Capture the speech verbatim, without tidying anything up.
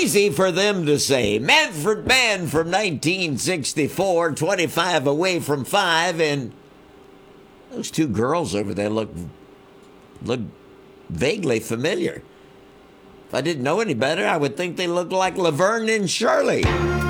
easy for them to say. Manfred Mann from nineteen sixty-four, twenty-five away from five, and those two girls over there look look vaguely familiar. If I didn't know any better, I would think they look like Laverne and Shirley.